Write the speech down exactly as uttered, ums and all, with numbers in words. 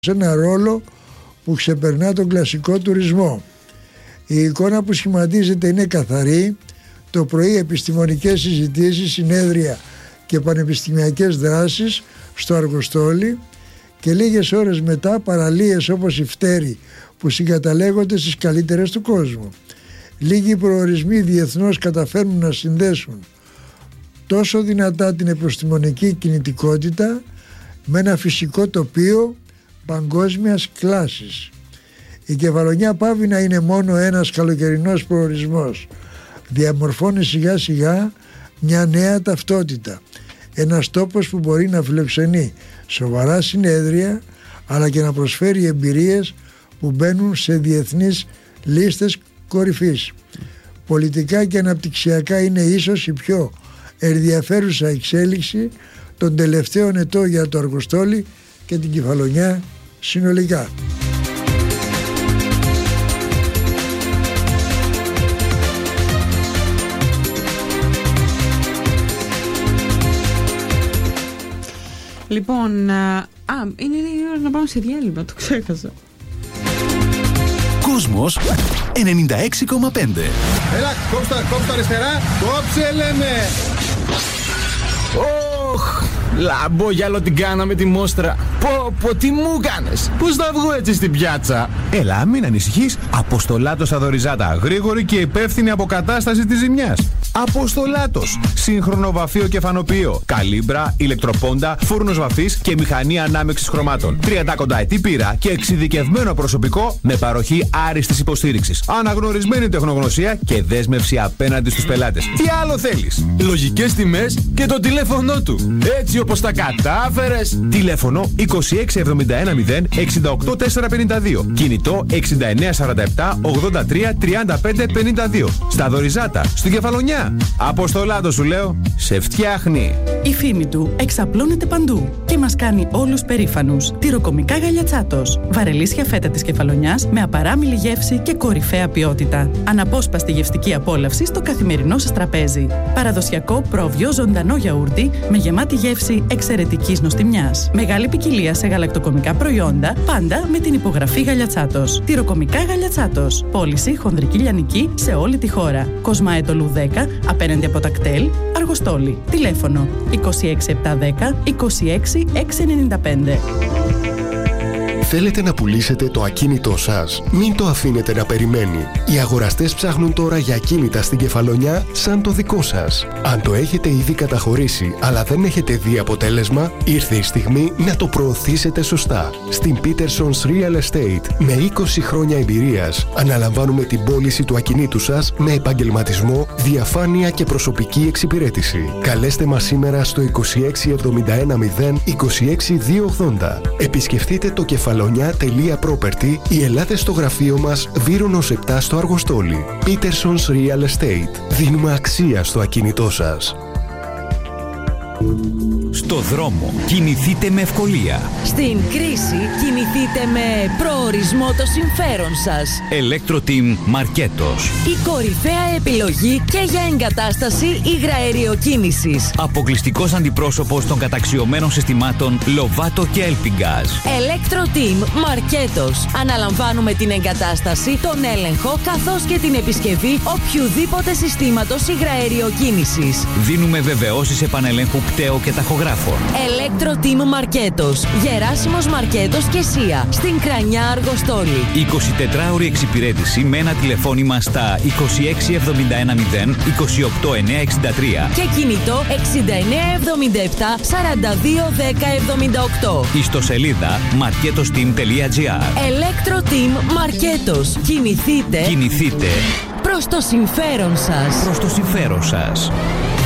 σε ένα ρόλο που ξεπερνά τον κλασικό τουρισμό. Η εικόνα που σχηματίζεται είναι καθαρή. Το πρωί επιστημονικές συζητήσεις, συνέδρια και πανεπιστημιακές δράσεις στο Αργοστόλι και λίγες ώρες μετά παραλίες όπως η Φτέρη που συγκαταλέγονται στις καλύτερες του κόσμου. Λίγοι προορισμοί διεθνώς καταφέρνουν να συνδέσουν τόσο δυνατά την επιστημονική κινητικότητα με ένα φυσικό τοπίο παγκόσμιας κλάσης. Η Κεφαλονιά πάβει να είναι μόνο ένας καλοκαιρινός προορισμός. Διαμορφώνει σιγά σιγά μια νέα ταυτότητα. Ένας τόπος που μπορεί να φιλοξενεί σοβαρά συνέδρια αλλά και να προσφέρει εμπειρίες που μπαίνουν σε διεθνείς λίστες κορυφής. Πολιτικά και αναπτυξιακά είναι ίσως η πιο ενδιαφέρουσα εξέλιξη των τελευταίων ετών για το Αργοστόλι και την Κεφαλονιά συνολικά. Λοιπόν, α, είναι η ώρα να πάμε σε διάλειμμα, το ξέχασα. Κόσμος ενενήντα έξι κόμμα πέντε. Έλα, κόψτε, κόψτε αριστερά, κόψε λέμε. Ωχ, λαμπόγιαλο την κάναμε τη μόστρα. Πω, πω, τι μου κάνες. Πώς θα βγω έτσι στην πιάτσα. Έλα, μην ανησυχείς. Αποστολάτος στα Δωριζάτα. Γρήγορη και υπεύθυνη αποκατάσταση της ζημιάς. Αποστολάτος. Σύγχρονο βαφείο και φανοποιείο. Καλύμπρα, ηλεκτροπόντα, φούρνος βαφής και μηχανή ανάμειξης χρωμάτων. τριάντα κονταετή πείρα και εξειδικευμένο προσωπικό με παροχή άριστης υποστήριξης. Αναγνωρισμένη τεχνογνωσία και δέσμευση απέναντι στους πελάτες. Τι άλλο θέλεις. Λογικές τιμές και το τηλέφωνο του. Έτσι όπως τα κατάφερες. Τηλέφωνο είκοσι έξι εβδομήντα ένα μηδέν εξήντα οκτώ τετρακόσια πενήντα δύο. Κινητό εξήντα εννέα σαράντα επτά ογδόντα τρία τριάντα πέντε πενήντα δύο. Στα Δωριζάτα, στην Κεφαλονιά. Αποστολάτο σου λέω, σε φτιάχνει. Η φήμη του εξαπλώνεται παντού και μας κάνει όλους περήφανους. Τυροκομικά Γαλιατσάτος. Βαρελίσια φέτα της Κεφαλονιάς με απαράμιλη γεύση και κορυφαία ποιότητα. Αναπόσπαστη γευστική απόλαυση στο καθημερινό σας τραπέζι. Παραδοσιακό πρόβιο ζωντανό γιαούρτι με γεμάτη γεύση εξαιρετικής νοστιμιάς. Μεγάλη ποικιλία σε γαλακτοκομικά προϊόντα, πάντα με την υπογραφή Γαλιατσάτος. Τυροκομικά Γαλιατσάτος. Πώληση χονδρική λιανική σε όλη τη χώρα. Κοσμάετολου δέκα, απέναντι από τα κτέλ, Αργοστόλι. Τηλέφωνο είκοσι έξι επτακόσια δέκα είκοσι έξι εξακόσια ενενήντα πέντε. Θέλετε να πουλήσετε το ακίνητό σας? Μην το αφήνετε να περιμένει. Οι αγοραστές ψάχνουν τώρα για ακίνητα στην Κεφαλονιά σαν το δικό σας. Αν το έχετε ήδη καταχωρήσει αλλά δεν έχετε δει αποτέλεσμα, ήρθε η στιγμή να το προωθήσετε σωστά. Στην Peterson's Real Estate, με είκοσι χρόνια εμπειρίας, αναλαμβάνουμε την πώληση του ακινήτου σας με επαγγελματισμό, διαφάνεια και προσωπική εξυπηρέτηση. Καλέστε μας σήμερα στο είκοσι έξι εβδομήντα ένα μηδέν είκοσι έξι διακόσια ογδόντα. Επισκεφτείτε το κεφαλονιά τελεία property ή ελάτε στο γραφείο μας Βύρονος επτά στο Αργοστόλι. Peterson's Real Estate. Δίνουμε αξία στο ακίνητό σας. Στο δρόμο κινηθείτε με ευκολία. Στην κρίση κινηθείτε με προορισμό το συμφέρον σας. Electro-Team Μαρκέτος. Η κορυφαία επιλογή και για εγκατάσταση υγραεριοκίνησης. Αποκλειστικός αντιπρόσωπος των καταξιωμένων συστημάτων Lovato και Elpingaz. Electro-Team Μαρκέτος. Αναλαμβάνουμε την εγκατάσταση, τον έλεγχο καθώς και την επισκευή οποιουδήποτε συστήματος υγραεριοκίνησης. Δίνουμε βεβαιώσεις επανελέγχου πτέο και ταχογράφων. Electro-Team Μαρκέτος. Γεράσιμος Μαρκέτος και Σία. Στην Κρανιά Αργοστόλι. εικοσιτετράωρη εξυπηρέτηση με ένα τηλεφώνημα στα είκοσι έξι εβδομήντα ένα μηδέν είκοσι οκτώ εννιακόσια εξήντα τρία και κινητό εξήντα εννέα εβδομήντα επτά σαράντα δύο δέκα εβδομήντα οκτώ. Ιστοσελίδα marketosteam τελεία gr. Electro-Team Μαρκέτος. Κινηθείτε. Κινηθείτε προς το συμφέρον σας. Προς το συμφέρον σας.